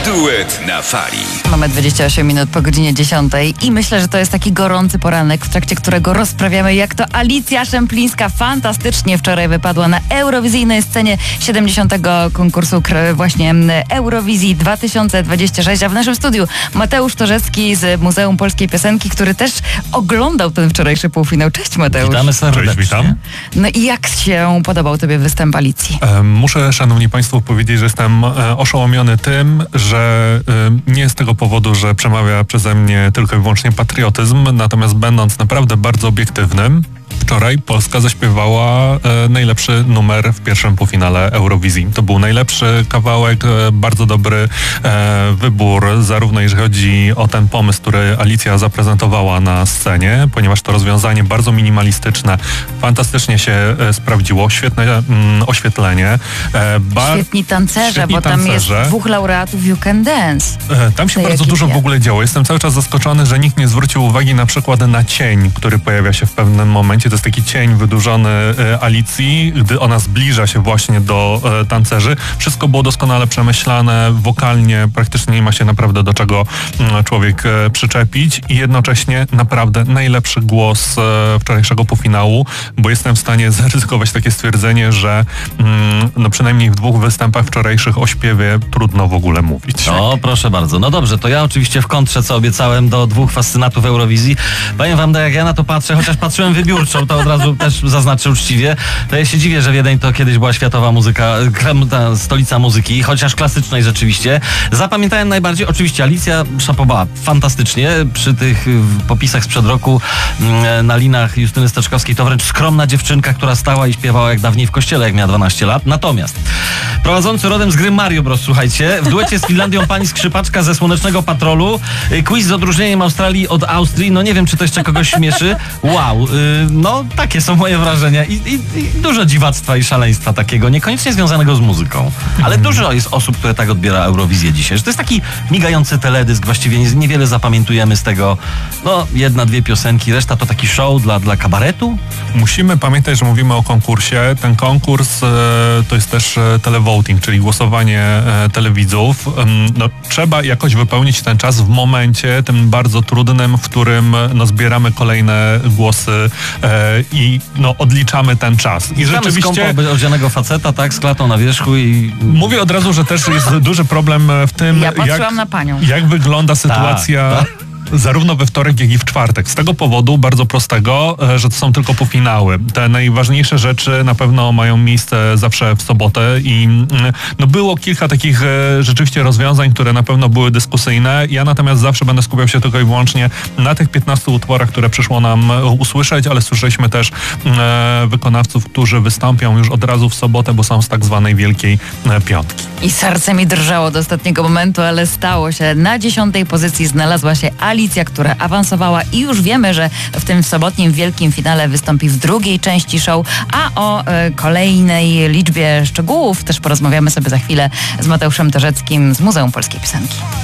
Duet na fali. Mamy 28 minut po godzinie 10 i myślę, że to jest taki gorący poranek, w trakcie którego rozprawiamy, jak to Alicja Szemplińska fantastycznie wczoraj wypadła na eurowizyjnej scenie 70. konkursu właśnie Eurowizji 2026, a w naszym studiu Mateusz Torzecki z Muzeum Polskiej Piosenki, który też oglądał ten wczorajszy półfinał. Cześć Mateusz. Witamy serdecznie. Cześć, witam. No i jak się podobał tobie występ Alicji? Muszę, szanowni państwo, powiedzieć, że jestem oszołomiony tym, że nie z tego powodu, że przemawia przeze mnie tylko i wyłącznie patriotyzm, natomiast będąc naprawdę bardzo obiektywnym, wczoraj Polska zaśpiewała najlepszy numer w pierwszym półfinale Eurowizji. To był najlepszy kawałek, bardzo dobry wybór, zarówno jeżeli chodzi o ten pomysł, który Alicja zaprezentowała na scenie, ponieważ to rozwiązanie bardzo minimalistyczne, fantastycznie się sprawdziło, świetne oświetlenie. Świetni tancerze, świetni bo tam tancerze. jest dwóch laureatów You Can Dance. Tam się bardzo ekipie. dużo w ogóle działo. Jestem cały czas zaskoczony, że nikt nie zwrócił uwagi na przykład na cień, który pojawia się w pewnym momencie. To jest taki cień wydłużony Alicji, gdy ona zbliża się właśnie do tancerzy. Wszystko było doskonale przemyślane, wokalnie praktycznie nie ma się naprawdę do czego człowiek przyczepić i jednocześnie naprawdę najlepszy głos wczorajszego półfinału, bo jestem w stanie zaryzykować takie stwierdzenie, że no przynajmniej w dwóch występach wczorajszych o śpiewie trudno w ogóle mówić. O, proszę bardzo. No dobrze, to ja oczywiście w kontrze, co obiecałem, do dwóch fascynatów Eurowizji. Powiem wam, jak ja na to patrzę, chociaż patrzyłem wybiórczo, to od razu też zaznaczę uczciwie, to ja się dziwię, że Wiedeń to kiedyś była światowa muzyka, ta stolica muzyki, chociaż klasycznej rzeczywiście. Zapamiętałem najbardziej, oczywiście Alicja szapowała fantastycznie, przy tych popisach sprzed roku na linach Justyny Steczkowskiej to wręcz skromna dziewczynka, która stała i śpiewała jak dawniej w kościele, jak miała 12 lat. Natomiast prowadzący rodem z gry Mario Bros, słuchajcie, w duecie z Finlandią pani skrzypaczka ze Słonecznego Patrolu, quiz z odróżnieniem Australii od Austrii, no nie wiem, czy to jeszcze kogoś śmieszy. Wow, no takie są moje wrażenia i dużo dziwactwa i szaleństwa takiego, niekoniecznie związanego z muzyką, ale dużo jest osób, które tak odbiera Eurowizję dzisiaj, że to jest taki migający teledysk, właściwie niewiele zapamiętujemy z tego, no jedna, dwie piosenki, reszta to taki show dla kabaretu. Musimy pamiętać, że mówimy o konkursie. Ten konkurs to jest też televoting, czyli głosowanie telewidzów. No, trzeba jakoś wypełnić ten czas w momencie tym bardzo trudnym, w którym no, zbieramy kolejne głosy i no, odliczamy ten czas. I rzeczywiście skąpo odzianego faceta, tak, z klatą na wierzchu i... Mówię od razu, że też jest duży problem w tym, Ja patrzyłam na panią. jak wygląda sytuacja... Tak. Zarówno we wtorek, jak i w czwartek. Z tego powodu bardzo prostego, że to są tylko półfinały. Te najważniejsze rzeczy na pewno mają miejsce zawsze w sobotę i no było kilka takich rzeczywiście rozwiązań, które na pewno były dyskusyjne. Ja natomiast zawsze będę skupiał się tylko i wyłącznie na tych 15 utworach, które przyszło nam usłyszeć, ale słyszeliśmy też wykonawców, którzy wystąpią już od razu w sobotę, bo są z tak zwanej Wielkiej Piątki. I serce mi drżało do ostatniego momentu, ale stało się. Na 10. pozycji znalazła się Alicja, która awansowała i już wiemy, że w tym sobotnim wielkim finale wystąpi w drugiej części show, a o kolejnej liczbie szczegółów też porozmawiamy sobie za chwilę z Mateuszem Torzeckim z Muzeum Polskiej Piosenki.